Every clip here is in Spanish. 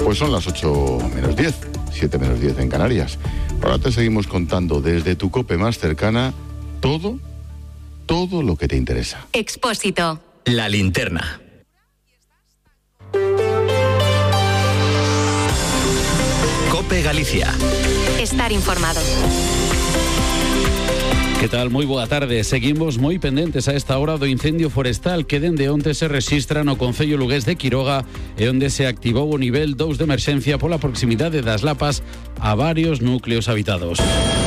Pues son las 8 menos 10, 7 menos 10 en Canarias. Ahora te seguimos contando desde tu COPE más cercana todo lo que te interesa. Expósito. La linterna. COPE Galicia. Estar informado. Que tal? Moi boa tarde. Seguimos moi pendentes a esta hora do incendio forestal que dende onte se rexistra no concello lugués de Quiroga e onde se activou o nivel 2 de emerxencia pola proximidade das lapas a varios núcleos habitados.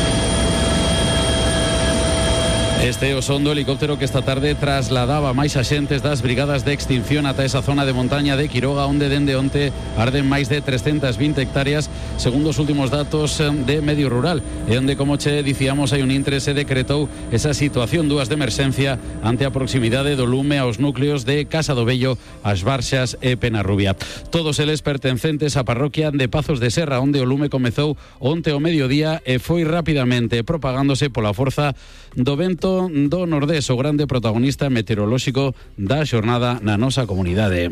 Este é o son do helicóptero que esta tarde trasladaba máis axentes das brigadas de extinción ata esa zona de montaña de Quiroga, onde dende onte arden máis de 320 hectáreas, segundo os últimos datos de Medio Rural, e onde, como che dicíamos, hai un intre se decretou esa situación 2 de emerxencia ante a proximidade do lume aos núcleos de Casa do Vello, As Barxas e Penarrubia. Todos eles pertencentes á parroquia de Pazos de Serra, onde o lume comezou onte ao mediodía e foi rapidamente propagándose pola forza do vento do nordés, o grande protagonista meteorolóxico da xornada na nosa comunidade.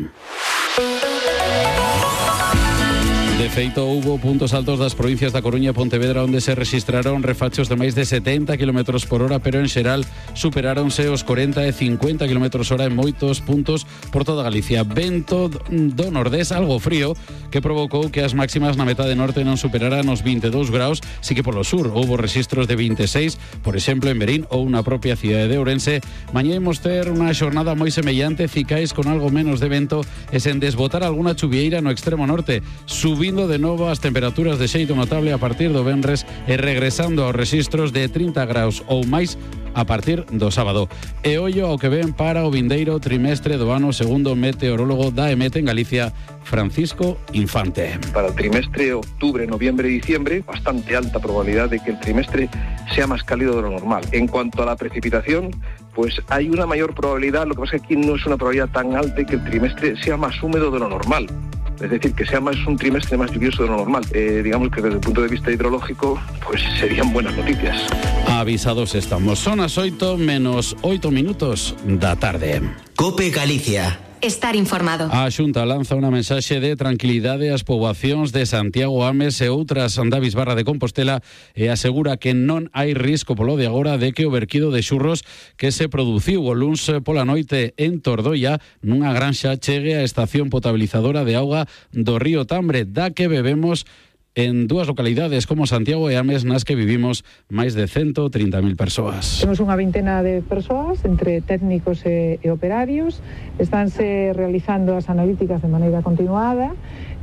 De feito, houbo puntos altos das provincias da Coruña e Pontevedra onde se rexistraron refachos de máis de 70 km por hora, pero en xeral superáronse os 40 e 50 km hora en moitos puntos por toda Galicia. Vento do nordés algo frío que provocou que as máximas na metade norte non superaran os 22 graus, si que polo sur houbo registros de 26, por exemplo en Verín ou na propia cidade de Ourense. Mañá imos ter unha xornada moi semellante, cicais con algo menos de vento e sen desbotar alguna chuvieira no extremo norte, subindo de novo as temperaturas de xeito notable a partir do venres e regresando aos rexistros de 30 graus ou máis a partir do sábado. E ollo ao que ven para o vindeiro trimestre do ano, segundo o meteorólogo da EMET en Galicia, Francisco Infante. Para el trimestre octubre, noviembre y diciembre, bastante alta probabilidad de que el trimestre sea más cálido de lo normal. En cuanto a la precipitación, pues hay una mayor probabilidad, lo que pasa es que aquí no es una probabilidad tan alta de que el trimestre sea más húmedo de lo normal. Es decir, que sea más un trimestre más lluvioso de lo normal. Digamos que desde el punto de vista hidrológico, pues serían buenas noticias. Avisados estamos. Son as 8 menos 8 minutos da tarde. COPE Galicia. Estar informado. A Xunta lanza unha mensaxe de tranquilidade ás poboacións de Santiago, Ames e outras da Bisbarra de Compostela e asegura que non hai risco polo de agora de que o verquido de xurros que se produciu o luns pola noite en Tordoia nunha granxa chegue á estación potabilizadora de auga do río Tambre, da que bebemos en dúas localidades como Santiago e Ames, nas que vivimos máis de 130.000 persoas. Temos unha vintena de persoas, entre técnicos e operarios, estánse realizando as analíticas de maneira continuada,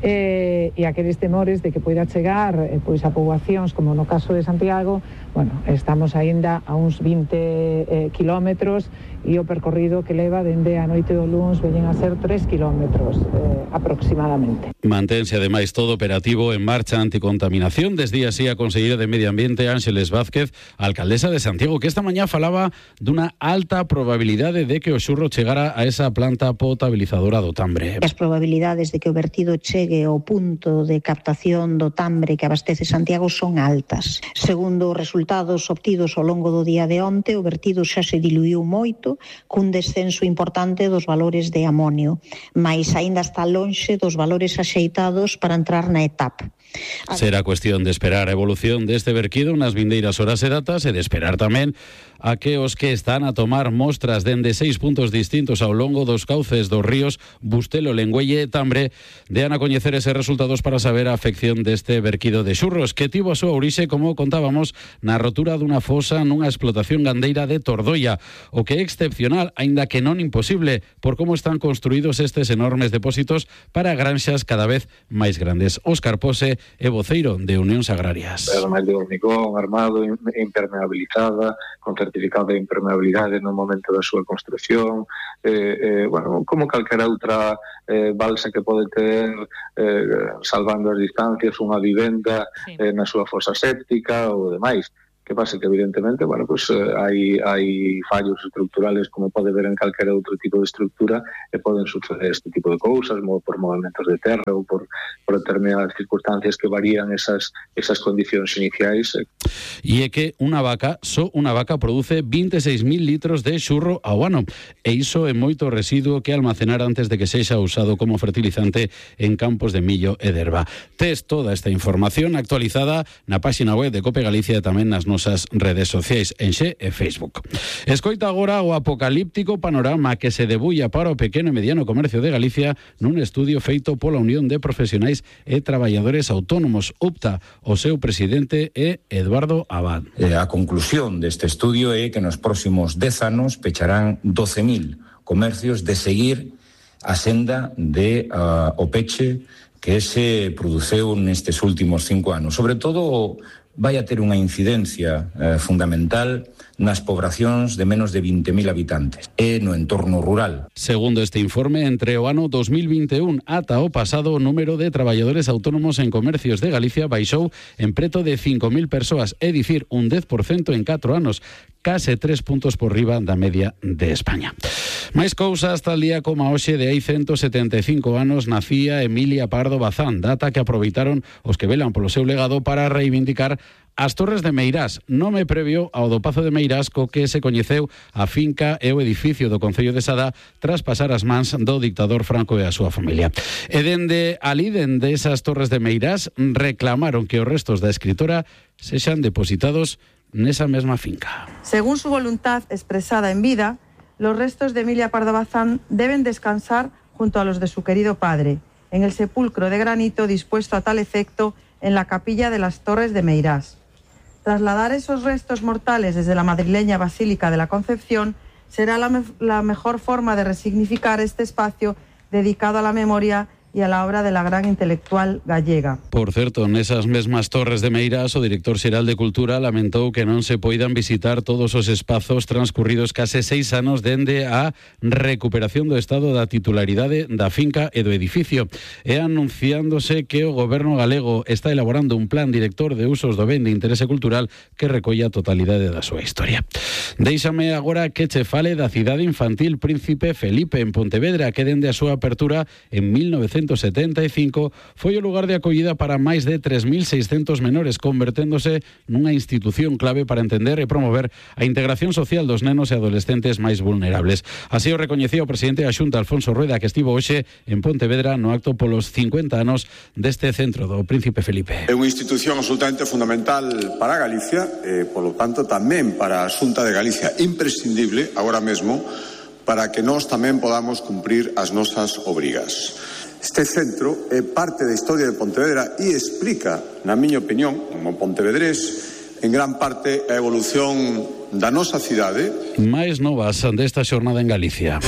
e aqueles temores de que poida chegar pois a poboacións, como no caso de Santiago, bueno, estamos aínda a uns 20 kilómetros e o percorrido que leva dende a noite do luns veñen a ser 3 kilómetros aproximadamente. Mantense ademais todo operativo en marcha anticontaminación. Desde así a conselleira de Medio Ambiente Ángeles Vázquez, alcaldesa de Santiago, que esta mañá falaba dunha alta probabilidade de que o xurro chegara a esa planta potabilizadora do Tambre. As probabilidades de que o vertido chegue ao punto de captación do Tambre que abastece Santiago son altas. Segundo os resultados obtidos ao longo do día de onte, o vertido xa se diluiu moito, cun descenso importante dos valores de amonio, mais aínda está lonxe dos valores axeitados para entrar na etapa. Será cuestión de esperar a evolución deste verquido nas vindeiras horas e datas e de esperar tamén a que os que están a tomar mostras dende 6 puntos distintos ao longo dos cauces dos ríos Bustelo, Lengüelle e Tambre dean a coñecer eses resultados para saber a afección deste verquido de xurros que tivo a súa orixe, como contábamos, na rotura dunha fosa nunha explotación gandeira de Tordoia, o que é excepcional, aínda que non imposible, por como están construídos estes enormes depósitos para granxas cada vez máis grandes. Óscar Pose é voceiro de Unións Agrarias. Ademais de hormigón armado, impermeabilizada, con certificado de impermeabilidade no momento da súa construcción, bueno, como calquera outra balsa que pode ter, salvando as distancias, unha vivenda na súa fosa séptica ou demais. Que pasa que, evidentemente, bueno, pues, hai fallos estructurales, como pode ver en calquera outro tipo de estructura, e poden suceder este tipo de cousas, por movimentos de terra ou por por determinadas circunstancias que varían esas condicións iniciais. E é que só unha vaca produce 26.000 litros de xurro ao ano, e iso é moito residuo que almacenar antes de que sexa usado como fertilizante en campos de millo e de herba. Tes toda esta información actualizada na páxina web de Cope Galicia e tamén nas nosas redes sociais en Xe e Facebook. Escoita agora o apocalíptico panorama que se debulla para o pequeno e mediano comercio de Galicia nun estudio feito pola Unión de Profesionais e Traballadores Autónomos, UPTA. O seu presidente é Eduardo Abad. A conclusión deste estudio é que nos próximos 10 anos pecharán 12.000 comercios de seguir a senda de o peche que se produceu nestes últimos 5 anos. Sobre todo, vai a ter unha incidencia fundamental nas poboacións de menos de 20.000 habitantes e no entorno rural. Segundo este informe, entre o ano 2021 ata o pasado, o número de traballadores autónomos en comercios de Galicia baixou en preto de 5.000 persoas, é dicir, un 10% en 4 anos, case 3 puntos por riba da media de España. Máis cousas, tal día como hoxe de hai 175 anos nacía Emilia Pardo Bazán, data que aproveitaron os que velan polo seu legado para reivindicar as Torres de Meirás, nome previo ao do Pazo de Meirás, co que se coñeceu a finca e o edificio do Concello de Sada tras pasar as mans do dictador Franco e a súa familia. E dende esas Torres de Meirás reclamaron que os restos da escritora sexan depositados nesa mesma finca. Según su voluntad expresada en vida, los restos de Emilia Pardo Bazán deben descansar junto a los de su querido padre, en el sepulcro de granito dispuesto a tal efecto en la capilla de las Torres de Meirás. Trasladar esos restos mortales desde la madrileña Basílica de la Concepción será la mejor forma de resignificar este espacio dedicado a la memoria e a la obra de la gran intelectual gallega. Por certo, nesas mesmas Torres de Meirás, o director xeral de Cultura lamentou que non se poidan visitar todos os espazos transcurridos case 6 anos dende a recuperación do estado da titularidade da finca e do edificio, e anunciándose que o goberno galego está elaborando un plan director de usos do ben de interese cultural que recolla a totalidade da súa historia. Déixame agora que che fale da cidade infantil Príncipe Felipe en Pontevedra, que dende a súa apertura en 1975 foi o lugar de acollida para máis de 3.600 menores, converténdose nunha institución clave para entender e promover a integración social dos nenos e adolescentes máis vulnerables. Así o recoñecía o presidente da Xunta, Alfonso Rueda, que estivo hoxe en Pontevedra no acto polos 50 anos deste centro do Príncipe Felipe. É unha institución absolutamente fundamental para Galicia e, polo tanto, tamén para a Xunta de Galicia, imprescindible agora mesmo para que nós tamén podamos cumprir as nosas obrigas. Este centro é parte da historia de Pontevedra e explica, na miña opinión, como pontevedrés, en gran parte a evolución da nosa cidade. Máis novas desta xornada en Galicia.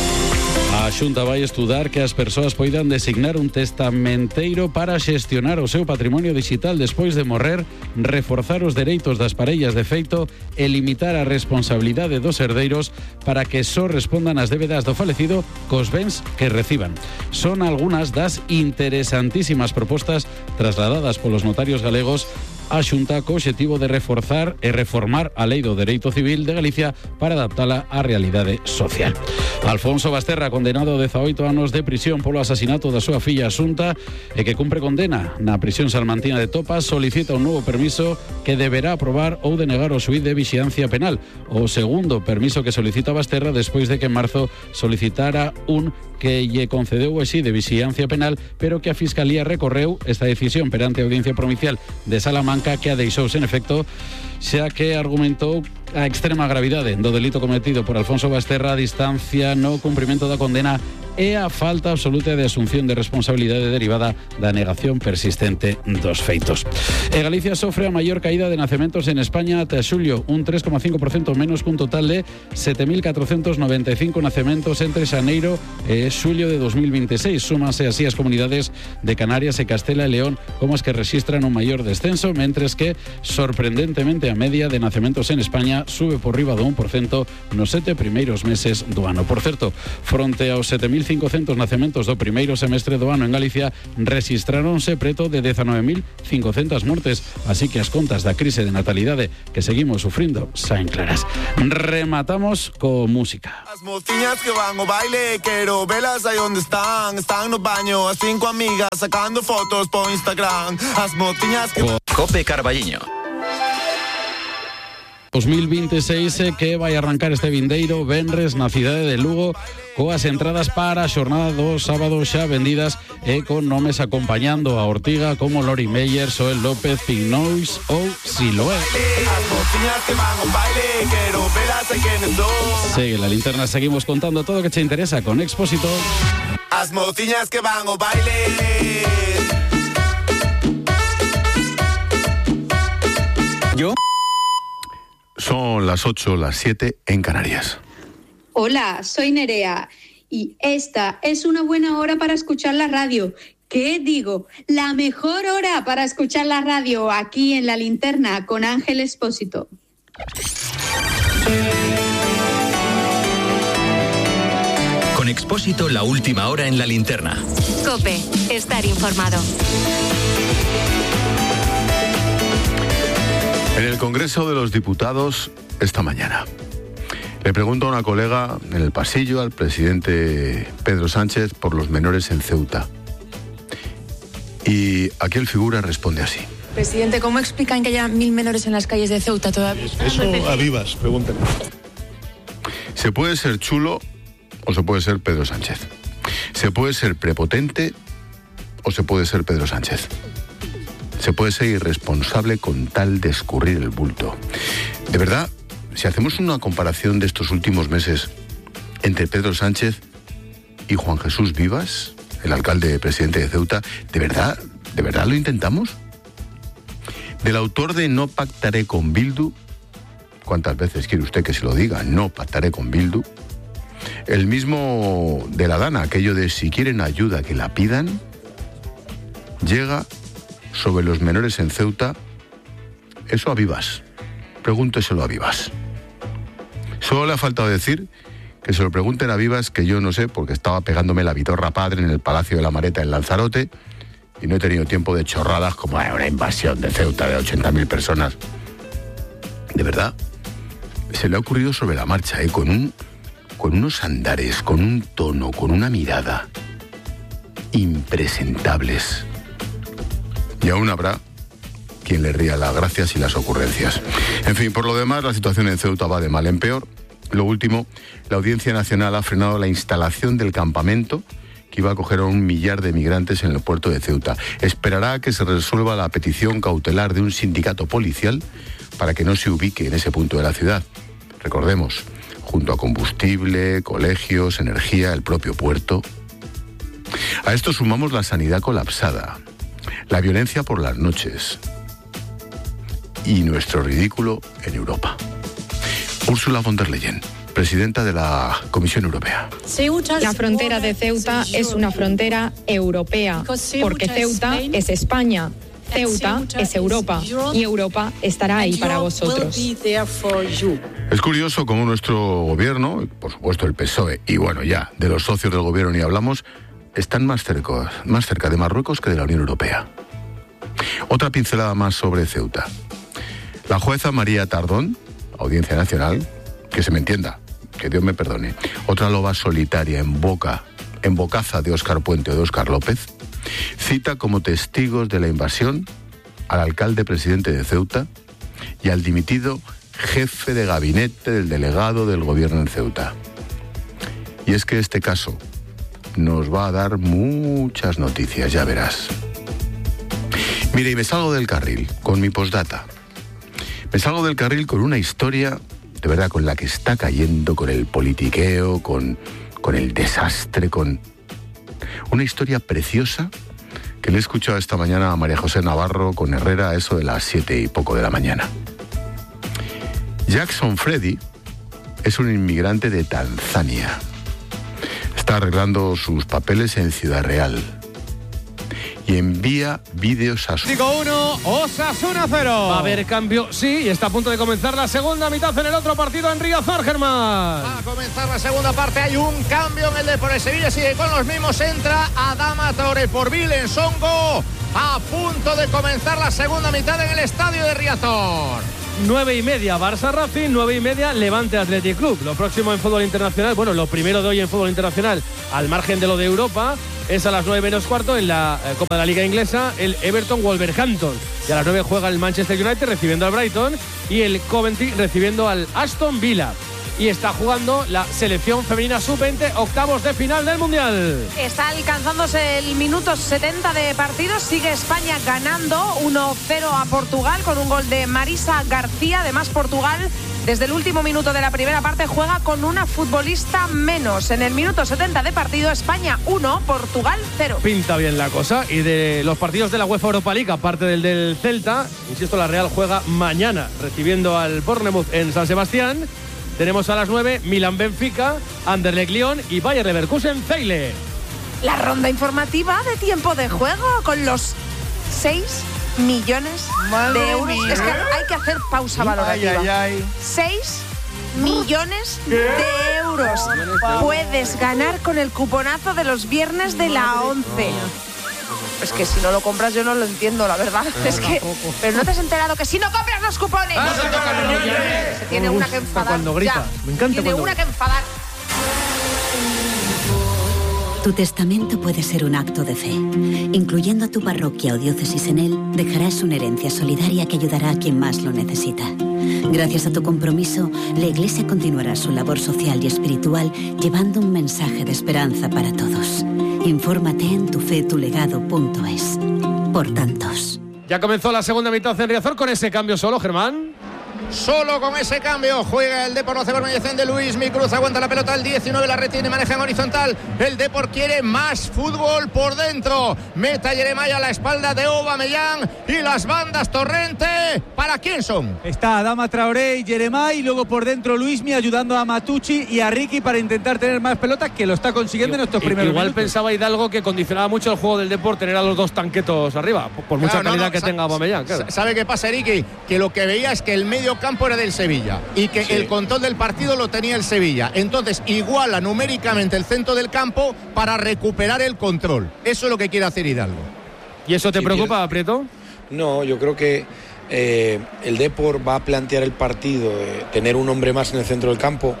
A Xunta vai estudar que as persoas poidan designar un testamenteiro para xestionar o seu patrimonio digital despois de morrer, reforzar os dereitos das parellas de feito e limitar a responsabilidade dos herdeiros para que só respondan as débedas do falecido cos bens que reciban. Son algunhas das interesantísimas propostas trasladadas polos notarios galegos a Xunta co obxectivo de reforzar e reformar a Lei do Dereito Civil de Galicia para adaptala á realidade social. Alfonso Basterra, condenado a 18 anos de prisión polo asasinato da súa filla Asunta e que cumpre condena na prisión salmantina de Topas, solicita un novo permiso que deberá aprobar ou denegar o xuíz de vixiancia penal. O segundo permiso que solicita Basterra despois de que en marzo solicitara un que lle concedeu o exí de vixiancia penal, pero que a Fiscalía recorreu esta decisión perante a Audiencia Provincial de Salamanca, que a deixou sen efecto, xa que argumentou a extrema gravidade do delito cometido por Alfonso Basterra, a distancia no cumprimento da condena e a falta absoluta de asunción de responsabilidade derivada da negación persistente dos feitos. E Galicia sofre a maior caída de nacementos en España ata xullo, un 3,5% menos cun total de 7.495 nacementos entre xaneiro e xullo de 2026. Súmanse así as comunidades de Canarias e Castela e León como as que registran un maior descenso, mentres que, sorprendentemente, a media de nacementos en España sube por riba do 1% nos 7 primeiros meses do ano. Por certo, fronte aos 7.100 1.500 nacementos do primeiro semestre do ano en Galicia rexistráronse preto de 19.500 mortes, así que as contas da crise de natalidade que seguimos sufrindo saen claras. Rematamos con música. As mociñas que van ao baile, quero velas aí onde están no baño, as 5 amigas sacando fotos por Instagram. As mociñas que Cope Carballiño. 2026 que vai arrancar este vindeiro venres na cidade de Lugo coas entradas para a xornada do sábado xa vendidas e con nomes acompañando a Ortiga como Lori Meyer, Soel López, Pink Noise ou Siloé. Sigue la linterna, seguimos contando todo o que te interesa con Expósito. As mociñas que van ao baile. Yo. Son las 8, las 7 en Canarias. Hola, soy Nerea y esta es una buena hora para escuchar la radio. ¿Qué digo? La mejor hora para escuchar la radio aquí en La Linterna con Ángel Expósito. Con Expósito, la última hora en La Linterna. COPE, estar informado. En el Congreso de los Diputados, esta mañana, le pregunto a una colega en el pasillo al presidente Pedro Sánchez por los menores en Ceuta. Y aquel figura responde así. Presidente, ¿cómo explican que haya 1000 menores en las calles de Ceuta todavía? Eso a vivas, pregúntale. Se puede ser chulo o se puede ser Pedro Sánchez. Se puede ser prepotente o se puede ser Pedro Sánchez. Se puede ser irresponsable con tal de escurrir el bulto. De verdad, si hacemos una comparación de estos últimos meses entre Pedro Sánchez y Juan Jesús Vivas, el alcalde presidente de Ceuta, ¿de verdad lo intentamos? Del autor de No pactaré con Bildu, ¿cuántas veces quiere usted que se lo diga? No pactaré con Bildu. El mismo de la Dana, aquello de si quieren ayuda que la pidan, llega sobre los menores en Ceuta, eso a Vivas. Pregúnteselo a Vivas. Solo le ha faltado decir que se lo pregunten a Vivas, que yo no sé, porque estaba pegándome la vitorra padre en el Palacio de la Mareta en Lanzarote y no he tenido tiempo de chorradas como una invasión de Ceuta de 80.000 personas. De verdad, se le ha ocurrido sobre la marcha, con unos andares, con un tono, con una mirada impresentables. Y aún habrá quien le ría las gracias y las ocurrencias. En fin, por lo demás, la situación en Ceuta va de mal en peor. Lo último, la Audiencia Nacional ha frenado la instalación del campamento que iba a acoger a 1 millar de migrantes en el puerto de Ceuta. Esperará a que se resuelva la petición cautelar de un sindicato policial para que no se ubique en ese punto de la ciudad. Recordemos, junto a combustible, colegios, energía, el propio puerto. A esto sumamos la sanidad colapsada, la violencia por las noches y nuestro ridículo en Europa. Ursula von der Leyen, presidenta de la Comisión Europea. La frontera de Ceuta es una frontera europea, porque Ceuta es España, Ceuta es Europa, y Europa estará ahí para vosotros. Es curioso cómo nuestro gobierno, por supuesto el PSOE, y bueno, ya, de los socios del gobierno ni hablamos, están más cerca de Marruecos que de la Unión Europea. Otra pincelada más sobre Ceuta. La jueza María Tardón, Audiencia Nacional, que se me entienda, que Dios me perdone, otra loba solitaria en bocaza de Óscar Puente o de Óscar López, cita como testigos de la invasión al alcalde presidente de Ceuta y al dimitido jefe de gabinete del delegado del gobierno en Ceuta. Y es que este caso nos va a dar muchas noticias, ya verás. Mire, y me salgo del carril con mi postdata. Me salgo del carril con una historia, de verdad, con la que está cayendo, con el politiqueo, con el desastre, con una historia preciosa que le he escuchado esta mañana a María José Navarro con Herrera a eso de las 7 y poco de la mañana. Jackson Freddy es un inmigrante de Tanzania. Está arreglando sus papeles en Ciudad Real. y envía vídeos a su... Digo 1, Osasuna 0. Va a haber cambio, sí, y está a punto de comenzar la segunda mitad en el otro partido en Riazor, Germán. Va a comenzar la segunda parte, hay un cambio en el Depor. El Sevilla sigue con los mismos, entra Adama Traoré por Vilen Songo. A punto de comenzar la segunda mitad en el estadio de Riazor. 9:30 Barça Racing, 9:30 Levante Athletic Club. Lo próximo en fútbol internacional, bueno, lo primero de hoy en fútbol internacional, al margen de lo de Europa, es a las 9:15 en la Copa de la Liga Inglesa, el Everton Wolverhampton. Y a las 9 juega el Manchester United recibiendo al Brighton y el Coventry recibiendo al Aston Villa. Y está jugando la selección femenina sub-20, octavos de final del Mundial. Está alcanzándose el minuto 70 de partido. Sigue España ganando 1-0 a Portugal con un gol de Marisa García. Además, Portugal, desde el último minuto de la primera parte, juega con una futbolista menos. En el minuto 70 de partido, España 1, Portugal 0. Pinta bien la cosa. Y de los partidos de la UEFA Europa League, aparte del Celta, insisto, la Real juega mañana recibiendo al Bournemouth en San Sebastián. Tenemos a las 9 Milan-Benfica, Anderlecht Lyon y Bayer Leverkusen-Zeile. La ronda informativa de tiempo de juego con los 6 millones de euros. Mía. Es que hay que hacer pausa valorativa. 6 millones de euros puedes ganar con el cuponazo de los viernes de la 11. Es que si no lo compras yo no lo entiendo, la verdad. Es que, pero no te has enterado que si no compras los cupones se tiene una que enfadar. Cuando grita, ya. Me encanta. Tiene una que enfadar. Tu testamento puede ser un acto de fe. Incluyendo a tu parroquia o diócesis en él, dejarás una herencia solidaria que ayudará a quien más lo necesita. Gracias a tu compromiso, la Iglesia continuará su labor social y espiritual llevando un mensaje de esperanza para todos. Infórmate en tufetulegado.es. Por tantos. Ya comenzó la segunda mitad en Riazor con ese cambio solo, Germán. Solo con ese cambio juega el Depor, hace por mediación de Luis Mi Cruz, aguanta la pelota, el 19 la retiene, maneja en horizontal. El Depor quiere más fútbol por dentro. Meta Jeremai a la espalda de Aubameyang y las bandas Torrente. ¿Para quién son? Está Adama Traoré y Jeremai, y luego por dentro Luismi ayudando a Matucci y a Ricky para intentar tener más pelotas, que lo está consiguiendo en estos primeros Igual minutos. pensaba Hidalgo que condicionaba mucho el juego del Depor tener a los dos tanquetos arriba, por mucha calidad que tenga Aubameyang. Claro. ¿Sabe qué pasa, Ricky? Que lo que veía es que el medio campo era del Sevilla y que el control del partido lo tenía el Sevilla. Entonces iguala numéricamente el centro del campo para recuperar el control. Eso es lo que quiere hacer Hidalgo. ¿Y eso te preocupa, Prieto? No, yo creo que el Depor va a plantear el partido de tener un hombre más en el centro del campo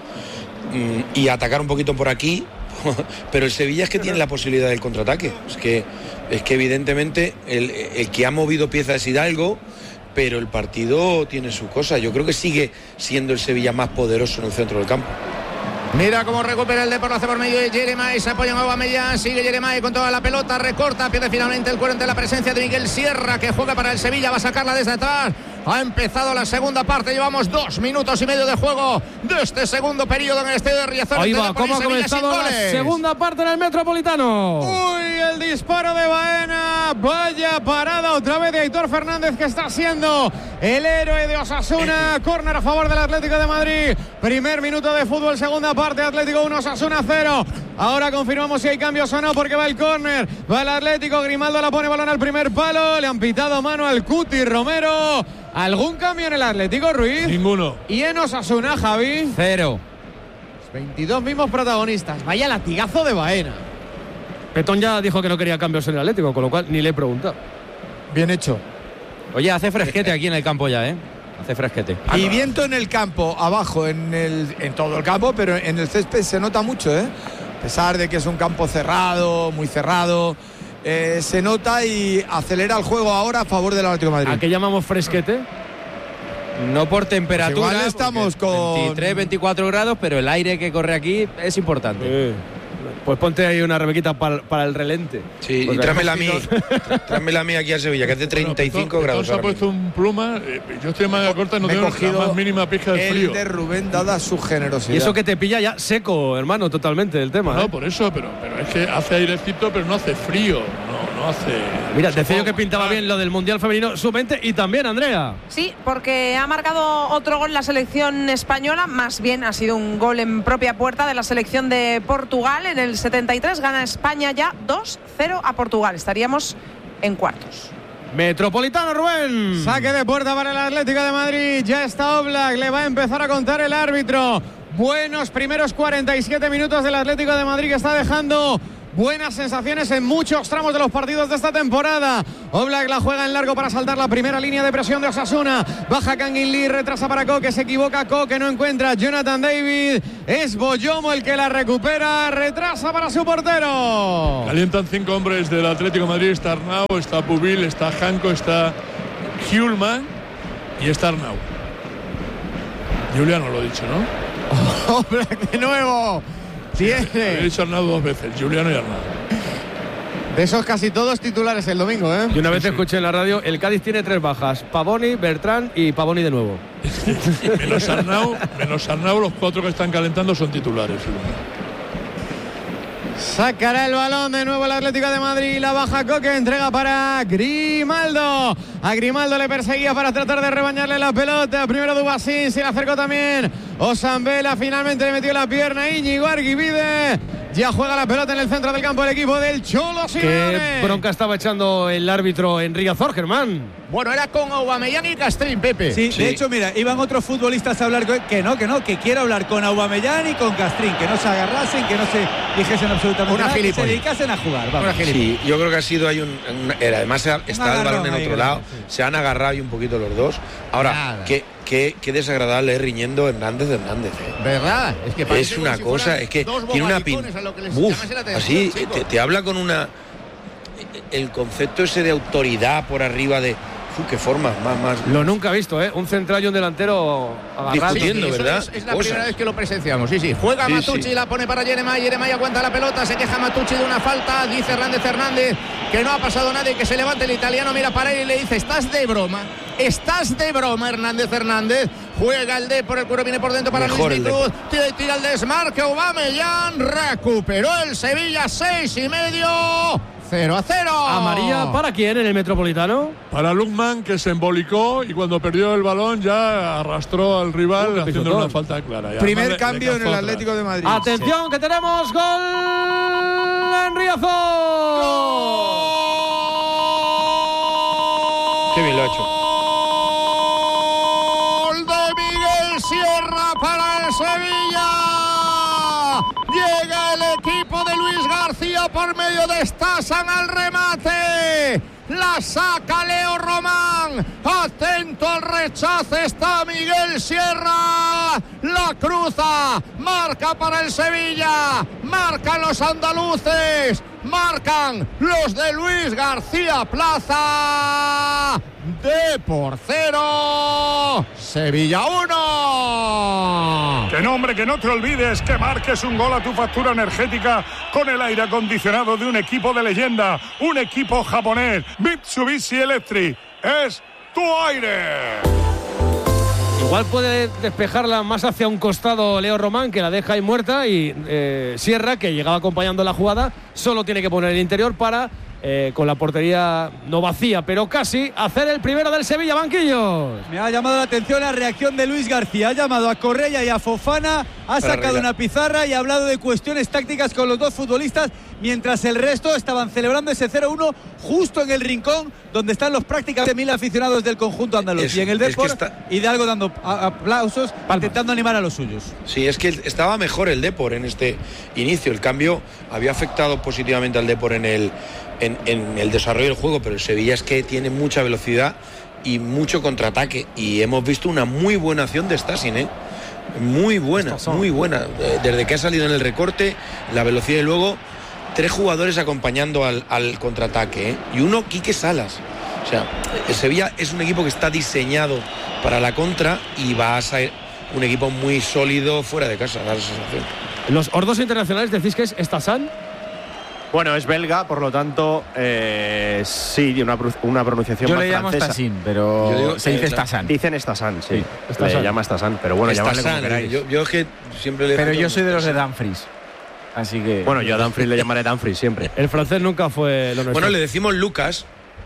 y atacar un poquito por aquí, pero el Sevilla es que tiene la posibilidad del contraataque. Es que evidentemente el que ha movido piezas es Hidalgo, pero el partido tiene su cosa. Yo creo que sigue siendo el Sevilla más poderoso en el centro del campo. Mira cómo recupera el Depor, lo hace por medio de Jeremai, se apoya en Aubameyang, sigue Jeremai con toda la pelota, recorta, pierde finalmente el cuero ante la presencia de Miguel Sierra, que juega para el Sevilla, va a sacarla desde atrás. Ha empezado la segunda parte, llevamos 2 minutos y medio de juego de este segundo periodo en el estadio de Riazor. Ahí va, ¿cómo ha comenzado la segunda parte en el Metropolitano? Uy, el disparo de Baena, vaya parada otra vez de Aitor Fernández, que está siendo el héroe de Osasuna. Córner a favor del Atlético de Madrid. Primer minuto de fútbol, segunda parte, Atlético 1, Osasuna 0. Ahora confirmamos si hay cambios o no, porque va el córner, va el Atlético, Grimaldo la pone balón al primer palo, le han pitado mano al Cuti Romero. ¿Algún cambio en el Atlético, Ruiz? Ninguno. ¿Y en Osasuna, Javi? 0. 22 mismos protagonistas, vaya latigazo de Baena. Petón ya dijo que no quería cambios en el Atlético, con lo cual ni le he preguntado. Bien hecho. Oye, hace fresquete aquí en el campo ya, ¿eh? Hace fresquete. Y viento en el campo, abajo, en todo el campo, pero en el césped se nota mucho, ¿eh? A pesar de que es un campo cerrado, muy cerrado, se nota y acelera el juego ahora a favor del Atlético de Madrid. ¿A qué llamamos fresquete? No por temperatura. Pues igual estamos con 23, 24 grados, pero el aire que corre aquí es importante. Pues ponte ahí una rebequita para el relente. Sí, porque y tráemela a mí aquí a Sevilla, que hace 35 grados. Se ha puesto un pluma, yo estoy en manga corta, no tengo la más mínima pizca de frío. El de Rubén, dada su generosidad. Y eso que te pilla ya seco, hermano, totalmente el tema. No, por eso, pero es que hace airecito, pero no hace frío. No hace... Mira, decía yo que pintaba bien lo del Mundial Femenino Sub-20 y también Andrea. Sí, porque ha marcado otro gol la selección española, más bien ha sido un gol en propia puerta de la selección de Portugal. En el 73 gana España ya 2-0 a Portugal. Estaríamos en cuartos. Metropolitano, Rubén. Saque de puerta para el Atlético de Madrid. Ya está Oblak, le va a empezar a contar el árbitro. Buenos primeros 47 minutos del Atlético de Madrid, que está dejando buenas sensaciones en muchos tramos de los partidos de esta temporada. Oblak la juega en largo para saltar la primera línea de presión de Osasuna. Baja Kangin Lee, retrasa para Koke, se equivoca Koke, no encuentra Jonathan David. Es Boyomo el que la recupera, retrasa para su portero. Calientan 5 hombres del Atlético de Madrid. Está Arnau, está Pubil, está Janko, está Hjulman y está Arnau. Juliano lo he dicho, ¿no? Oblak de nuevo. He dicho Arnau 2 veces, Juliano y Arnau. De esos casi todos titulares el domingo, ¿eh? Y una vez escuché en la radio, el Cádiz tiene 3 bajas: Pavoni, Bertrán y Pavoni de nuevo. menos Arnau, los 4 que están calentando son titulares. Sacará el balón de nuevo el Atlético de Madrid. La baja Koke, entrega para Grimaldo. A Grimaldo le perseguía para tratar de rebañarle la pelota. Primero Dubasín, se le acercó también Osambela. Finalmente le metió la pierna Íñigo Arguibide. Ya juega la pelota en el centro del campo el equipo del Cholo Simeone. Qué bronca estaba echando el árbitro Enrique Azor, Germán. Bueno, era con Aubameyang y Castrín, Pepe. Sí, de hecho, mira, iban otros futbolistas a hablar que quiere hablar con Aubameyang y con Castrín, que no se agarrasen, que no se dijesen absolutamente nada, que se dedicasen a jugar. Vamos. Sí, yo creo que ha sido además está el balón en otro lado, se han agarrado y un poquito los dos. Ahora, qué desagradable es riñendo Hernández. ¿Verdad? Es que es una cosa, es que tiene una así, te habla con una el concepto ese de autoridad por arriba de qué forma más. Lo nunca he visto, ¿eh? Un central y un delantero agarrado. Discutiendo, ¿verdad? Es la primera vez que lo presenciamos, sí. Juega Matucci, la pone para Yeremay aguanta la pelota, se queja Matucci de una falta, dice Hernández que no ha pasado nada y que se levante el italiano, mira para él y le dice, ¿estás de broma, Hernández? Juega el D por el cuero, viene por dentro para Luis Vitruz, tira el desmarque, Aubameyang recuperó el Sevilla, 6,5. 0-0. ¿Amarilla para quién en el Metropolitano? Para Lukman, que se embolicó y cuando perdió el balón ya arrastró al rival haciendo una falta clara. Primer cambio en el Atlético de Madrid. Atención, que tenemos gol en Riazor. Qué bien lo ha hecho. Gol de Miguel Sierra para el Sevilla. Llega el equipo de Luis García por medio de Stasan al remate. La saca Leo Román. Atento al rechace está Miguel Sierra. La cruza. Marca para el Sevilla. Marcan los andaluces. Marcan los de Luis García Plaza. D por 0. Sevilla 1. Que no, hombre, que no te olvides que marques un gol a tu factura energética con el aire acondicionado de un equipo de leyenda, un equipo japonés, Mitsubishi Electric. Es tu aire. Igual puede despejarla más hacia un costado Leo Román, que la deja ahí muerta, y Sierra, que llegaba acompañando la jugada, solo tiene que poner el interior para, con la portería no vacía, pero casi, hacer el primero del Sevilla, banquillos. Me ha llamado la atención la reacción de Luis García. Ha llamado a Correia y a Fofana, ha sacado una pizarra y ha hablado de cuestiones tácticas con los dos futbolistas, mientras el resto estaban celebrando ese 0-1 justo en el rincón donde están los prácticamente 1.000 aficionados del conjunto andaluz. Y en el Depor, Hidalgo dando aplausos, intentando animar a los suyos. Sí, es que estaba mejor el Depor en este inicio. El cambio había afectado positivamente al Depor en el desarrollo del juego, pero el Sevilla es que tiene mucha velocidad y mucho contraataque, y hemos visto una muy buena acción de Stasin, muy buena. Desde que ha salido en el recorte, la velocidad, y luego 3 jugadores acompañando al contraataque, y uno, Quique Salas. O sea, el Sevilla es un equipo que está diseñado para la contra y va a ser un equipo muy sólido fuera de casa, da la sensación. Los ordos internacionales decís que es Stasan. Bueno, es belga, por lo tanto, sí, una pronunciación yo más le llamo francesa. Stasin, pero se dice Stasan. Dicen Stasan, sí. Stasan. Le llama Stasan, pero bueno, llamadle como Stasan, queráis. yo es que siempre le... Pero yo soy de los de Dumfries, así que... Bueno, yo a Dumfries le llamaré Dumfries siempre. El francés nunca fue lo nuestro. Bueno, le decimos Lucas.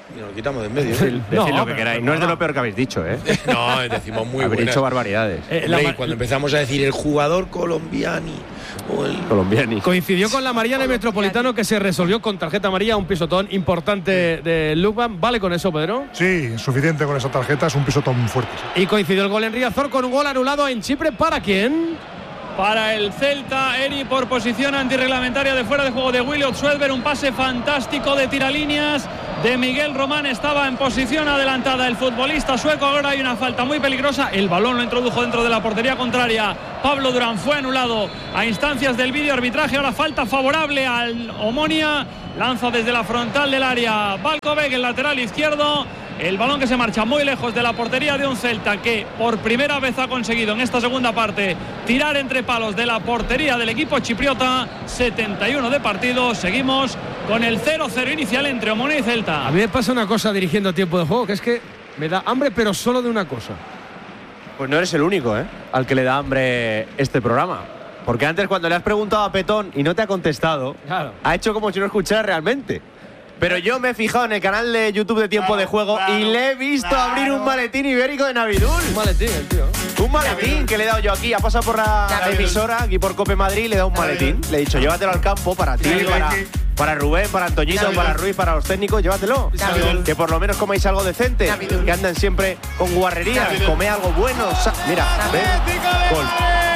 y nos lo quitamos de en medio. Decid lo que queráis. No es de lo peor que habéis dicho, ¿eh? No, decimos muy habéis buenas. dicho barbaridades. Cuando empezamos a decir el jugador colombiani o el colombiani. Coincidió con la amarilla de Metropolitano, que se resolvió con tarjeta amarilla, un pisotón importante de Lukman. ¿Vale con eso, Pedro? Sí, suficiente con esa tarjeta, es un pisotón fuerte. Sí. Y coincidió el gol en Riazor con un gol anulado en Chipre. ¿Para quién? Para el Celta, Eri por posición antirreglamentaria de fuera de juego de Williot Suelver, un pase fantástico de tiralíneas de Miguel Román, estaba en posición adelantada el futbolista sueco, ahora hay una falta muy peligrosa, el balón lo introdujo dentro de la portería contraria, Pablo Durán fue anulado a instancias del vídeo arbitraje, ahora falta favorable al Omonia, lanza desde la frontal del área Valkovec, el lateral izquierdo. El balón que se marcha muy lejos de la portería de un Celta que por primera vez ha conseguido en esta segunda parte tirar entre palos de la portería del equipo chipriota. 71 de partido. Seguimos con el 0-0 inicial entre Omonia y Celta. A mí me pasa una cosa dirigiendo tiempo de juego, que es que me da hambre, pero solo de una cosa. Pues no eres el único, al que le da hambre este programa. Porque antes, cuando le has preguntado a Petón y no te ha contestado, claro, ha hecho como si no escuchara realmente. Pero yo me he fijado en el canal de YouTube de Tiempo de Juego y le he visto abrir un maletín ibérico de Navidul. Un maletín, el tío. Un maletín que le he dado yo aquí. Ha pasado por la emisora, aquí por Cope Madrid, le he dado un maletín. Le he dicho, llévatelo al campo para ti, para Rubén, para Antoñito, para Ruiz, para los técnicos, llévatelo. Que por lo menos comáis algo decente. Que andan siempre con guarrería. Come algo bueno. Mira, ¿ves? Gol.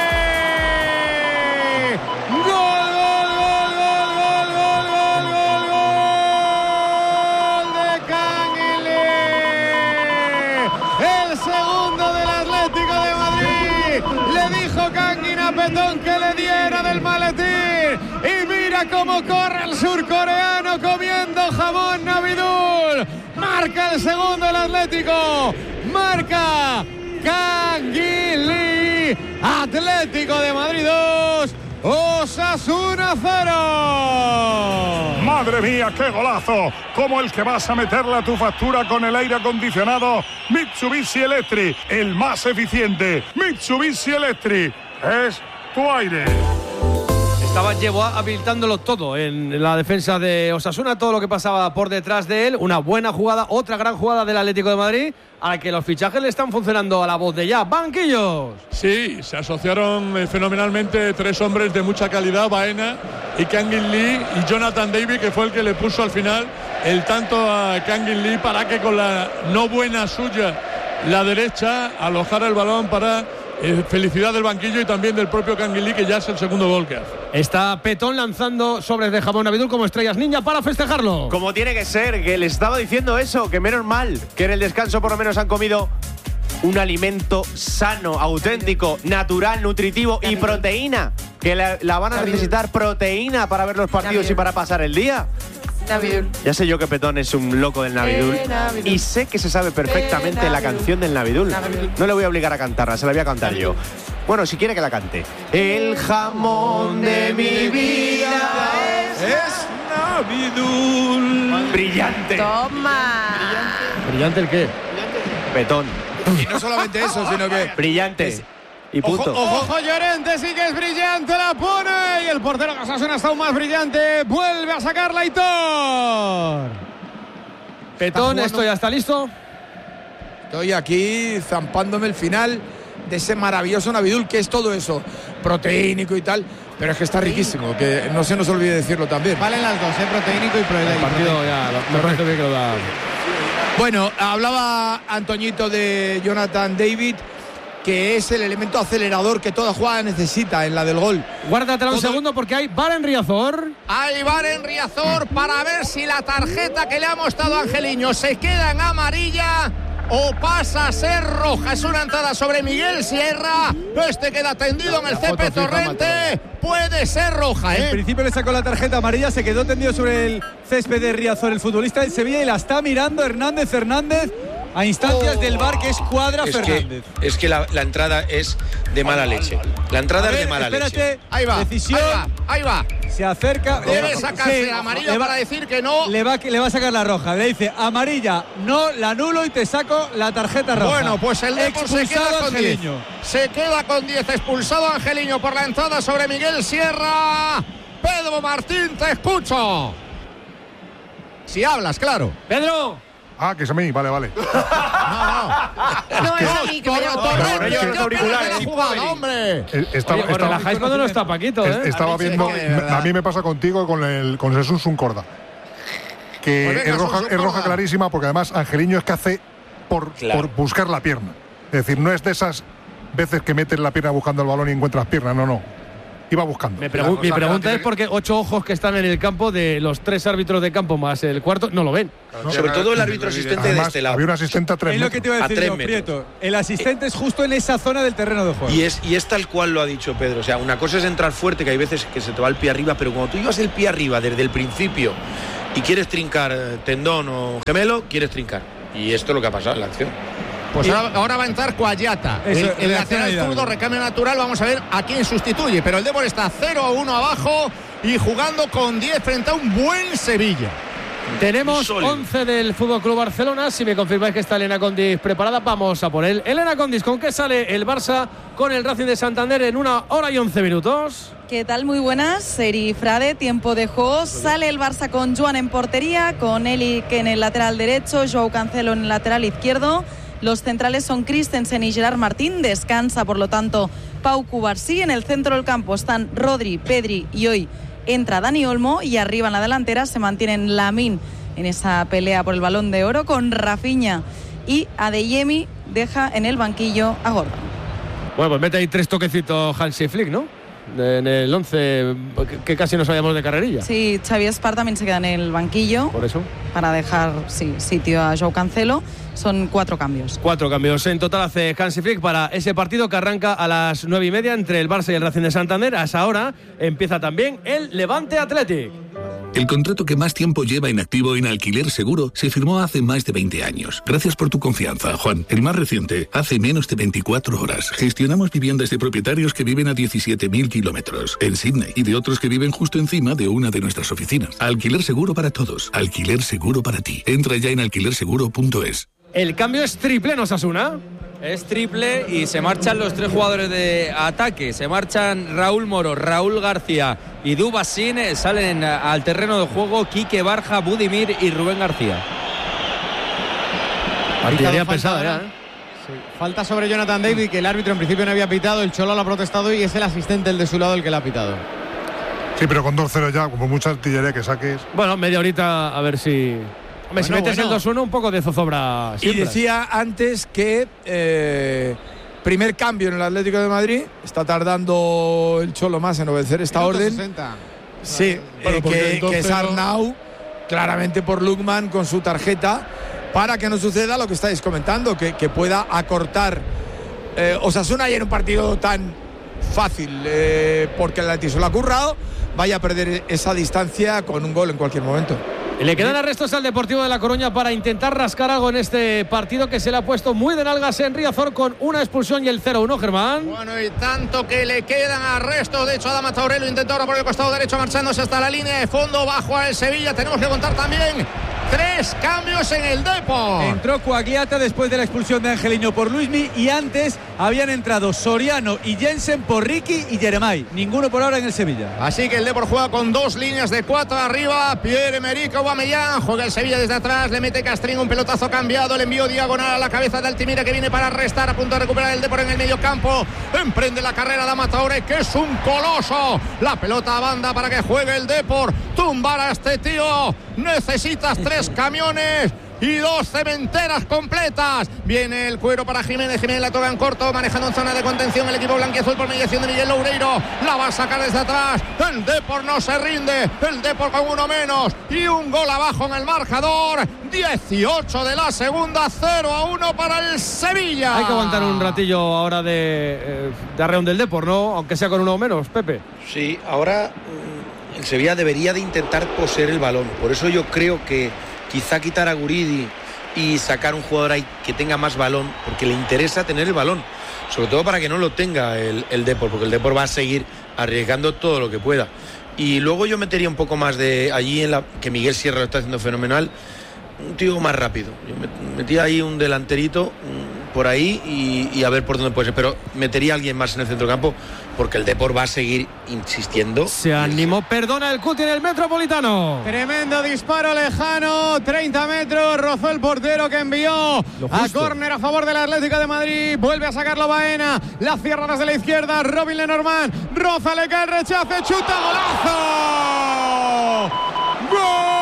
Petón que le diera del maletín y mira cómo corre el surcoreano comiendo jamón Navidul. Marca el segundo el Atlético, marca Kang In Lee. Atlético de Madrid 2, Osasuna 0. Madre mía, qué golazo, como el que vas a meterle a tu factura con el aire acondicionado Mitsubishi Electric, el más eficiente. Mitsubishi Electric es tu aire. Estaba habilitándolo todo en la defensa de Osasuna, todo lo que pasaba por detrás de él. Una buena jugada, otra gran jugada del Atlético de Madrid, a la que los fichajes le están funcionando a la voz de ya. ¡Banquillos! Sí, se asociaron fenomenalmente tres hombres de mucha calidad, Baena y Kang In Lee y Jonathan David, que fue el que le puso al final el tanto a Kang In Lee para que con la no buena suya, la derecha, alojara el balón para felicidad del banquillo y también del propio Kang In Lee, que ya es el segundo gol que hace. Está Petón lanzando sobres de jamón Navidul como estrellas ninja para festejarlo. Como tiene que ser, que le estaba diciendo eso, que menos mal que en el descanso por lo menos han comido un alimento sano, auténtico, natural, nutritivo y proteína, que la van a necesitar proteína para ver los partidos y para pasar el día. Navidul. Ya sé yo que Petón es un loco del Navidul y sé que se sabe perfectamente la canción del Navidul. No le voy a obligar a cantarla, se la voy a cantar yo. Bueno, si quiere que la cante. El jamón de mi vida es Navidul. Brillante. Toma. ¿Brillante el qué? Petón. Y no solamente eso, sino que brillante. Y punto. Ojo, Llorente, sí que es brillante, la pone. Y el portero de Osasuna está aún más brillante. Vuelve a sacarla Aitor. Petón, ¿esto ya está listo? Estoy aquí zampándome el final de ese maravilloso Navidul, que es todo eso, proteínico y tal. Pero es que está riquísimo, que no se nos olvide decirlo también. Valen las dos, proteínico y proteínico. El partido ya me parece bien que lo da. Bueno, hablaba Antoñito de Jonathan David, que es el elemento acelerador que toda jugada necesita en la del gol. Guárdatela un segundo porque hay VAR en Riazor. Hay VAR en Riazor para ver si la tarjeta que le ha mostrado Angeliño se queda en amarilla o pasa a ser roja. Es una entrada sobre Miguel Sierra. Este queda tendido en el césped Torrente. Puede ser roja, En principio le sacó la tarjeta amarilla, se quedó tendido sobre el césped de Riazor, el futbolista del Sevilla, y la está mirando Hernández a instancias del VAR, que es Cuadra Fernández. Es que la entrada es de mala leche. La entrada es de mala leche. Ahí va. Decisión. Ahí va. Se acerca. Debe sacarse la amarilla para decir que no. Le va a sacar la roja. Le dice amarilla, no, la anulo y te saco la tarjeta roja. Bueno, pues el Depor se queda con 10. Se queda con 10. Expulsado Angeliño por la entrada sobre Miguel Sierra. Pedro Martín, te escucho. Si hablas, claro. Pedro. Ah, que es a mí, vale. No, es a mí que me llamo Torrente. Los auriculares. hombre. Os relajáis cuando no está Paquito, ¿eh? Estaba viendo, a mí me pasa contigo con Jesús un Corda. Que es roja clarísima, porque además Angeliño es que hace por buscar la pierna. Es decir, no es de esas veces que metes la pierna buscando el balón y encuentras pierna, no. Iba buscando. Mi pregunta es porque 8 ojos que están en el campo, de los 3 árbitros de campo más el cuarto, no lo ven. Sobre todo el árbitro asistente de este lado. Había un asistente a 3 metros. Es lo que te iba a decir yo, Prieto. El asistente es justo en esa zona del terreno de juego. Y es tal cual lo ha dicho Pedro. O sea, una cosa es entrar fuerte, que hay veces que se te va el pie arriba, pero cuando tú llevas el pie arriba desde el principio y quieres trincar tendón o gemelo, quieres trincar. Y esto es lo que ha pasado en la acción. Pues ahora va a entrar Coayata. El lateral zurdo, recambio natural. Vamos a ver a quién sustituye. Pero el Depor está 0-1 abajo y jugando con 10 frente a un buen Sevilla. Tenemos 11 del FC Barcelona. Si me confirmáis que está Elena Condis preparada, vamos a por él. Elena Condis, ¿con qué sale el Barça con el Racing de Santander en 1 hora y 11 minutos? ¿Qué tal? Muy buenas. Seri Frade, tiempo de juego. Sale el Barça con Joan en portería, con Elic en el lateral derecho, Joao Cancelo en el lateral izquierdo. Los centrales son Christensen y Gerard Martín. Descansa, por lo tanto, Pau Cubarsí. En el centro del campo están Rodri, Pedri y hoy entra Dani Olmo. Y arriba en la delantera se mantienen Lamine en esa pelea por el Balón de Oro con Rafinha. Y Adeyemi deja en el banquillo a Gordon. Bueno, pues mete ahí 3 toquecitos Hansi Flick, ¿no? En el 11, que casi nos vayamos de carrerilla. Sí, Xavi Espar también se queda en el banquillo. Por eso. Para dejar sitio a Joao Cancelo. Son 4 cambios. 4 cambios en total hace Hansi Flick para ese partido que arranca a las 9:30 entre el Barça y el Racing de Santander. A esa hora empieza también el Levante Athletic. El contrato que más tiempo lleva en activo en Alquiler Seguro se firmó hace más de 20 años. Gracias por tu confianza, Juan. El más reciente, hace menos de 24 horas. Gestionamos viviendas de propietarios que viven a 17.000 kilómetros en Sydney y de otros que viven justo encima de una de nuestras oficinas. Alquiler Seguro para todos. Alquiler Seguro para ti. Entra ya en alquilerseguro.es. El cambio es triple en Osasuna. Es triple y se marchan los 3 jugadores de ataque. Se marchan Raúl Moro, Raúl García y Dubasín. Salen al terreno de juego Quique Barja, Budimir y Rubén García. Artillería pesada ya, Sí. Falta sobre Jonathan David, que el árbitro en principio no había pitado. El Cholo lo ha protestado y es el asistente, el de su lado, el que le ha pitado. Sí, pero con 2-0 ya, como mucha artillería que saques. Bueno, media horita a ver si... si metes el 2-1, un poco de zozobra siempre. Y decía antes que primer cambio en el Atlético de Madrid. Está tardando el Cholo más en obedecer esta orden. 60. Sí, que es Arnau, claramente por Lukman con su tarjeta, para que no suceda lo que estáis comentando, que pueda acortar Osasuna ayer un partido tan fácil, porque el Atlético se lo ha currado, vaya a perder esa distancia con un gol en cualquier momento. Le quedan arrestos al Deportivo de La Coruña para intentar rascar algo en este partido que se le ha puesto muy de nalgas en Riazor con una expulsión y el 0-1, Germán. Bueno, y tanto que le quedan arrestos. De hecho, Adama Traoré lo intentó ahora por el costado derecho, marchándose hasta la línea de fondo, bajo al Sevilla. Tenemos que contar también 3 cambios en el Depor. Entró Coagliata después de la expulsión de Angeliño por Luismi, y antes habían entrado Soriano y Jensen por Ricky y Jeremai. Ninguno por ahora en el Sevilla. Así que el Depor juega con 2 líneas de 4 arriba. Pierre-Emerick Aubameyang, juega el Sevilla desde atrás, le mete Castrín, un pelotazo cambiado, le envió diagonal a la cabeza de Altimira, que viene para restar, a punto de recuperar el Depor en el medio campo. Emprende la carrera Adama Traoré, que es un coloso. La pelota a banda para que juegue el Depor. Tumbar a este tío. Necesitas 3 camiones y 2 cementeras completas. Viene el cuero para Jiménez. Jiménez la toca en corto, manejando en zona de contención el equipo blanquiazul por mediación de Miguel Loureiro. La va a sacar desde atrás. El Depor no se rinde. El Depor con 1 menos y un gol abajo en el marcador. 18 de la segunda, 0-1 para el Sevilla. Hay que aguantar un ratillo ahora de arreón del Depor, ¿no? Aunque sea con 1 menos, Pepe. Sí, ahora el Sevilla debería de intentar poseer el balón. Por eso yo creo que quizá quitar a Guridi y sacar un jugador ahí que tenga más balón, porque le interesa tener el balón, sobre todo para que no lo tenga el Depor, porque el Depor va a seguir arriesgando todo lo que pueda. Y luego yo metería un poco más de allí, que Miguel Sierra lo está haciendo fenomenal, un tío más rápido. Yo metía ahí un delanterito por ahí y a ver por dónde puede ser, pero metería a alguien más en el centro del campo, porque el Depor va a seguir insistiendo. Se animó, perdona el Cuti en el Metropolitano. Tremendo disparo lejano, 30 metros, rozó el portero que envió a córner a favor del Atlético de Madrid. Vuelve a sacarlo Baena, la cierra desde la izquierda. Robin Lenormand, roza, le cae el rechace, chuta, golazo. ¡Gol!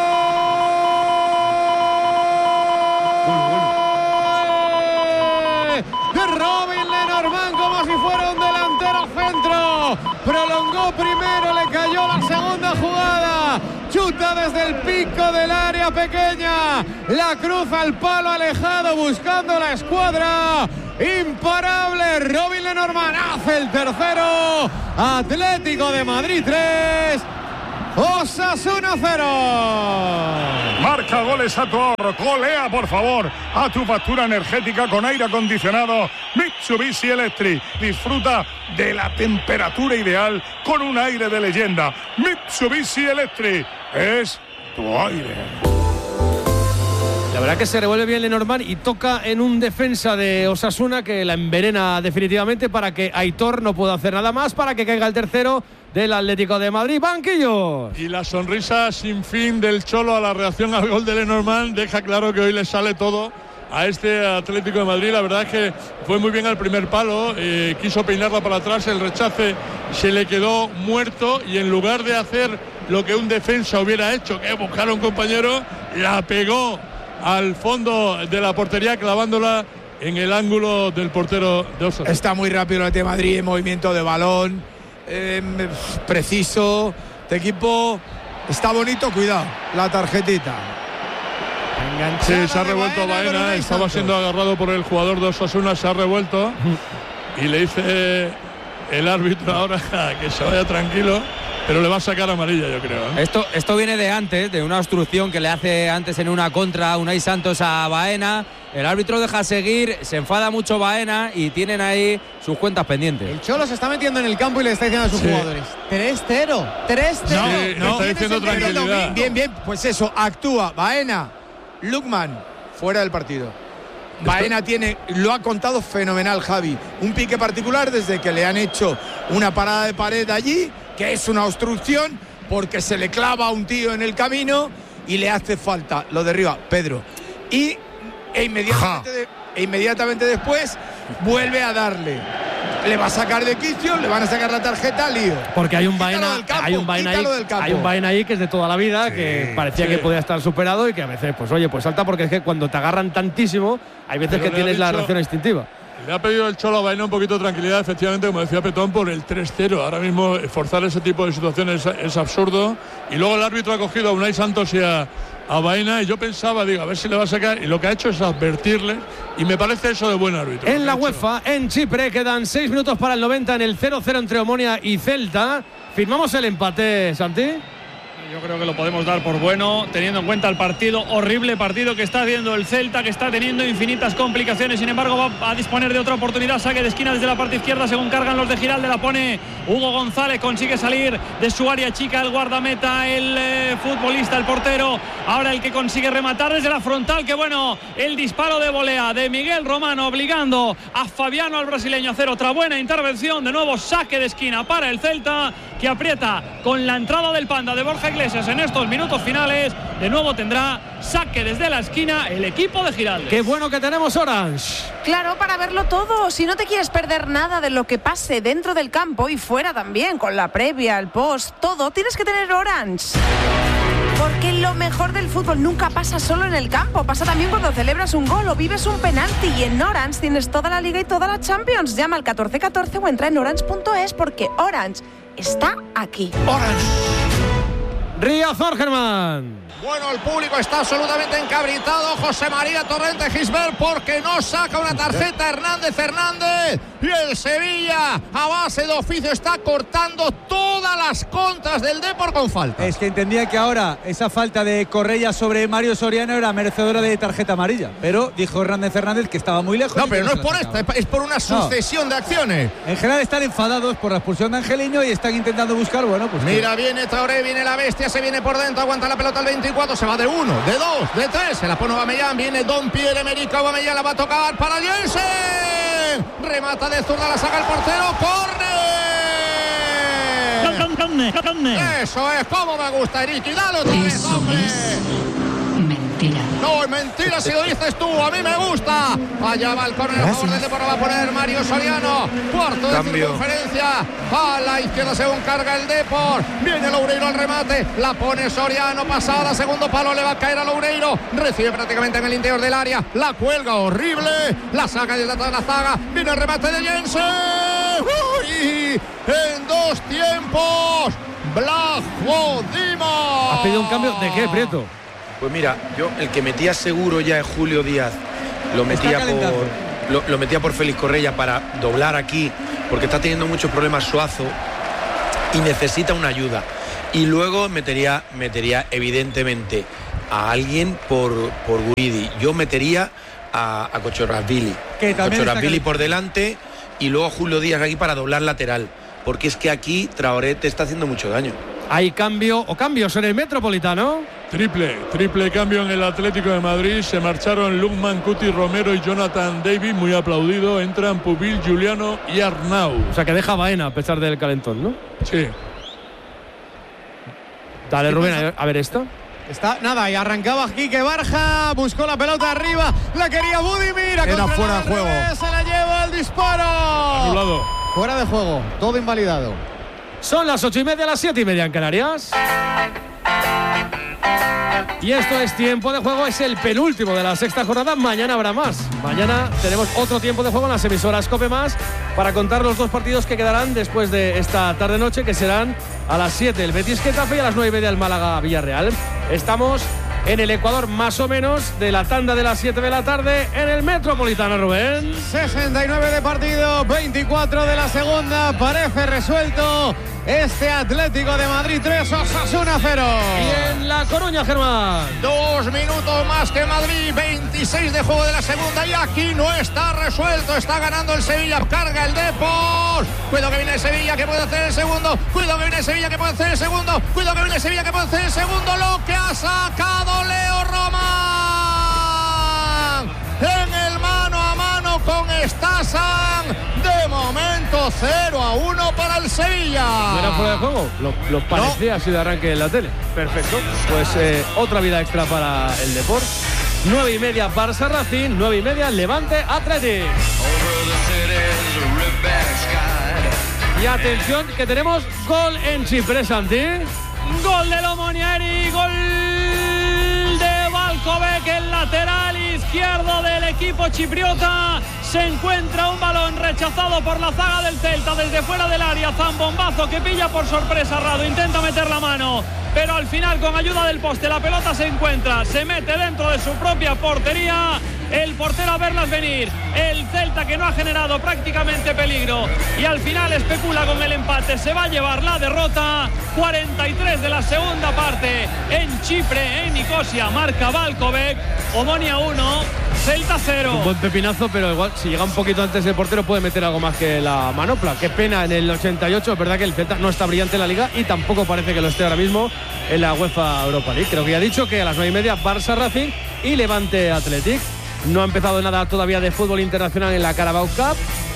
De Robin Lenormand, como si fuera un delantero centro. Prolongó primero, le cayó la segunda jugada. Chuta desde el pico del área pequeña. La cruza al palo alejado buscando la escuadra. Imparable. Robin Lenormand hace el tercero. Atlético de Madrid 3. Osasuna 0. Marca goles a tu ahorro. Golea, por favor, a tu factura energética con aire acondicionado Mitsubishi Electric. Disfruta de la temperatura ideal con un aire de leyenda. Mitsubishi Electric es tu aire. La verdad que se revuelve bien Lenormand y toca en un defensa de Osasuna que la envenena definitivamente para que Aitor no pueda hacer nada más, para que caiga el tercero del Atlético de Madrid. Banquillos. Y la sonrisa sin fin del Cholo a la reacción al gol de Lenormand deja claro que hoy le sale todo a este Atlético de Madrid. La verdad es que fue muy bien al primer palo, quiso peinarla para atrás, el rechace se le quedó muerto y en lugar de hacer lo que un defensa hubiera hecho, que es buscar a un compañero, la pegó al fondo de la portería clavándola en el ángulo del portero de Osasuna. Está muy rápido el de Madrid en movimiento de balón, preciso. Este equipo está bonito, cuidado, la tarjetita. Sí, se ha revuelto Baena, estaba siendo agarrado por el jugador de Osasuna, se ha revuelto y le dice el árbitro ahora que se vaya tranquilo. Pero le va a sacar amarilla, yo creo. Esto viene de antes, de una obstrucción que le hace antes en una contra Unai Santos a Baena. El árbitro deja seguir, se enfada mucho Baena y tienen ahí sus cuentas pendientes. El Cholo se está metiendo en el campo y le está diciendo a sus jugadores 3-0, 3-0. No, está diciendo tranquilidad. Bien, pues eso, actúa Baena, Lukman, fuera del partido. Baena lo ha contado fenomenal, Javi. Un pique particular desde que le han hecho una parada de pared allí, que es una obstrucción porque se le clava a un tío en el camino y le hace falta, lo derriba Pedro. E inmediatamente después vuelve a darle. Le va a sacar de quicio, le van a sacar la tarjeta, lío. Porque hay un Baena ahí que es de toda la vida, sí, que parecía que podía estar superado y que a veces, pues oye, pues salta, porque es que cuando te agarran tantísimo, hay veces que tienes la reacción instintiva. Le ha pedido el Cholo a Baena un poquito de tranquilidad, efectivamente, como decía Petón, por el 3-0. Ahora mismo forzar ese tipo de situaciones es absurdo. Y luego el árbitro ha cogido a Unai Santos y a Baena, y yo pensaba, a ver si le va a sacar, y lo que ha hecho es advertirle, y me parece eso de buen árbitro. En la UEFA, en Chipre, quedan 6 minutos para el 90 en el 0-0 entre Omonia y Celta. ¿Firmamos el empate, Santi? Yo creo que lo podemos dar por bueno, teniendo en cuenta el horrible partido que está haciendo el Celta, que está teniendo infinitas complicaciones. Sin embargo, va a disponer de otra oportunidad. Saque de esquina desde la parte izquierda, según cargan los de Giralde, la pone Hugo González, consigue salir de su área chica el guardameta, el futbolista, el portero. Ahora el que consigue rematar desde la frontal. Que bueno, el disparo de volea de Miguel Román, obligando a Fabiano, al brasileño, a hacer otra buena intervención. De nuevo saque de esquina para el Celta, que aprieta con la entrada del Panda de Borja Iglesias en estos minutos finales. De nuevo tendrá saque desde la esquina el equipo de Giraldes. Qué bueno que tenemos Orange. Claro, para verlo todo. Si no te quieres perder nada de lo que pase dentro del campo y fuera también, con la previa, el post, todo, tienes que tener Orange. Porque lo mejor del fútbol nunca pasa solo en el campo, pasa también cuando celebras un gol o vives un penalti. Y en Orange tienes toda la Liga y toda la Champions. Llama al 1414 o entra en orange.es, porque Orange está aquí. Orange. Riazor, Germán. Bueno, el público está absolutamente encabritado. José María Torrente Gisbert, porque no saca una tarjeta Hernández. Y el Sevilla, a base de oficio, está cortando todas las contras del Depor con falta. Es que entendía que ahora esa falta de Correia sobre Mario Soriano era merecedora de tarjeta amarilla, pero dijo Hernández que estaba muy lejos. No, pero no es por esta, es por una sucesión de acciones. En general están enfadados por la expulsión de Angelino y están intentando buscar, bueno, pues... Mira, viene Traoré, viene la bestia, se viene por dentro, aguanta la pelota al 24, se va de 1, de 2, de 3, se la pone Aubameyang, viene Don Pierre-Emerick Aubameyang, la va a tocar para Jensen, remata de zurda, la saca el portero, ¡corre! Eso es, como me gusta, Eriki, dale otra vez, hombre. No, es mentira si lo dices tú, a mí me gusta. Allá va el córner a favor del Depor, va a poner Mario Soriano. Cuarto de circunferencia. A la izquierda según carga el Depor. Viene Loureiro al remate. La pone Soriano, pasada, segundo palo, le va a caer a Loureiro. Recibe prácticamente en el interior del área. La cuelga horrible. La saca desde atrás de la zaga. Viene el remate de Jensen. ¡Uy! En dos tiempos. Blajo Dimas. ¿Has pedido un cambio de qué, Prieto? Pues mira, yo el que metía seguro ya es Julio Díaz. Lo metía por Félix Correia para doblar aquí, porque está teniendo muchos problemas Suazo y necesita una ayuda. Y luego metería evidentemente a alguien por Guridi. Yo metería a Kochorashvili. Kochorashvili por delante y luego Julio Díaz aquí para doblar lateral. Porque es que aquí Traoré te está haciendo mucho daño. ¿Hay cambio o cambios en el Metropolitano? Triple cambio en el Atlético de Madrid. Se marcharon Lukman, Cuti, Romero y Jonathan David, muy aplaudido. Entran Pubil, Juliano y Arnau. O sea que deja Baena a pesar del calentón, ¿no? Sí. Dale, Rubén, a ver esto. Está nada, y arrancaba Quique Barja, buscó la pelota arriba, la quería Budimir. Era fuera de juego. Se la lleva el disparo. Anulado. Fuera de juego, todo invalidado. Son las 8:30, las 7:30 en Canarias. Y esto es tiempo de juego, es el penúltimo de la sexta jornada. Mañana habrá más. Mañana tenemos otro tiempo de juego en las emisoras COPE Más para contar los dos partidos que quedarán después de esta tarde-noche, que serán a las 7 el Betis-Getafe y a las 9:30 el Málaga-Villarreal. Estamos en el Ecuador más o menos de la tanda de las 7 de la tarde en el Metropolitano, Rubén. 69 de partido, 24 de la segunda, parece resuelto este Atlético de Madrid 3, Osasuna 0. Y en La Coruña, Germán. 2 minutos más que Madrid, 26 de juego de la segunda y aquí no está resuelto, está ganando el Sevilla, carga el Depor. Cuidado que viene el Sevilla, que puede hacer el segundo. Cuidado que viene el Sevilla, que puede hacer el segundo. Cuidado que viene el Sevilla, que puede hacer el segundo. Lo que ha sacado Leo Román en el mano a mano con Stasan. De momento 0-1 para el Sevilla. ¿No era fuera de juego? Lo parecía así de arranque en la tele. Perfecto. Pues otra vida extra para el Depor. 9:30 Barça Racing, 9:30 Levante Athletic. Y atención que tenemos gol en Chipre, Santi. Gol de Lomonieri, gol de Valkovic, el lateral izquierdo del equipo chipriota. Se encuentra un balón rechazado por la zaga del Celta desde fuera del área. Zambombazo que pilla por sorpresa a Rado, intenta meter la mano, pero al final con ayuda del poste la pelota se mete dentro de su propia portería. El portero a verlas venir, el Celta que no ha generado prácticamente peligro y al final especula con el empate, se va a llevar la derrota. 43 de la segunda parte en Chipre, en Nicosia, marca Valkovic. Omonia 1, Celta 0. Un buen pepinazo, pero igual si llega un poquito antes el portero puede meter algo más que la manopla. Qué pena en el 88, es verdad que el Celta no está brillante en la Liga y tampoco parece que lo esté ahora mismo en la UEFA Europa League. Creo que ya ha dicho que a las 9:30 Barça Racing y Levante Athletic. No ha empezado nada todavía de fútbol internacional en la Carabao Cup.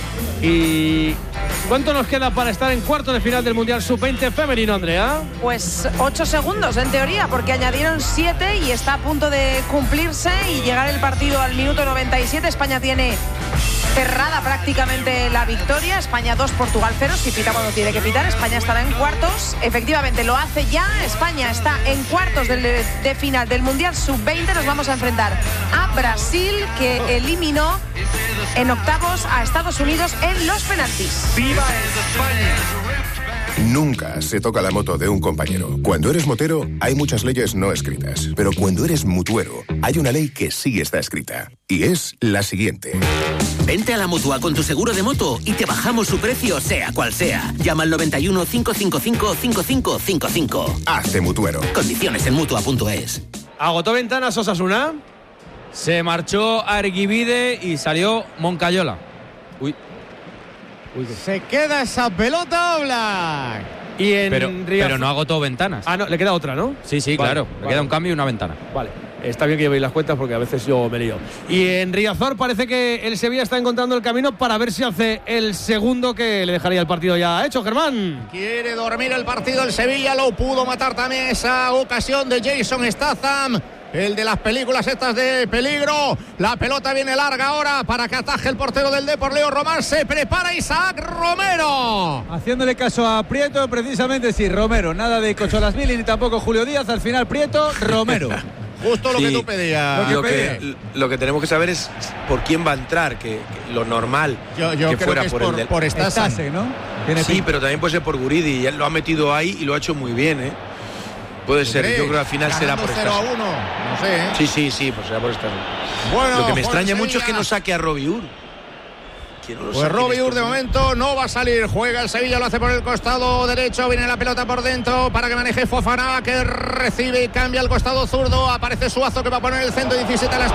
¿Y cuánto nos queda para estar en cuarto de final del Mundial Sub-20 femenino, Andrea? Pues 8 segundos en teoría, porque añadieron 7 y está a punto de cumplirse y llegar el partido al minuto 97. España tiene cerrada prácticamente la victoria. España 2, Portugal 0. Si pita cuando tiene que pitar, España estará en cuartos. Efectivamente, lo hace ya. España está en cuartos de final del Mundial Sub-20. Nos vamos a enfrentar a Brasil, que eliminó en octavos a Estados Unidos en los penaltis. ¡Viva España! Nunca se toca la moto de un compañero. Cuando eres motero, hay muchas leyes no escritas. Pero cuando eres mutuero, hay una ley que sí está escrita. Y es la siguiente. Vente a la Mutua con tu seguro de moto y te bajamos su precio, sea cual sea. Llama al 91 555 5555. Hazte mutuero. Condiciones en Mutua.es. ¿Agotó ventanas Osasuna? Se marchó Arguibide y salió Moncayola. Se queda esa pelota Oblak. Y pero no agotó ventanas. Ah, no, le queda otra, ¿no? Sí, vale, claro. Le queda un cambio y una ventana. Vale. Está bien que llevéis las cuentas porque a veces yo me lío. Y en Riazor parece que el Sevilla está encontrando el camino para ver si hace el segundo que le dejaría el partido ya hecho, Germán. Quiere dormir el partido el Sevilla, lo pudo matar también esa ocasión de Jason Statham. el de las películas estas de peligro. La pelota viene larga ahora para que ataje el portero del Depor, Leo Román. Se prepara Isaac Romero. Haciéndole caso a Prieto, precisamente sí, Romero. Nada de Cocholasvili ni tampoco Julio Díaz. Al final Prieto, Romero. Justo lo que tú pedías. Lo que tenemos que saber es por quién va a entrar, que lo normal yo que creo fuera que es por el por Stase, ¿no? Sí, pero también puede ser por Guridi, y él lo ha metido ahí y lo ha hecho muy bien, ¿eh? Puede ser, yo creo que al final será por Stase. 0-1, no sé, ¿eh? Sí, pues será por Stase. Bueno, lo que me extraña mucho es que no saque a Robbie Ur. Pues Robbie Ur de momento no va a salir. Juega el Sevilla, lo hace por el costado derecho. Viene la pelota por dentro para que maneje Fofana, que recibe y cambia al costado zurdo. Aparece Suazo, que va a poner el centro. 17 a la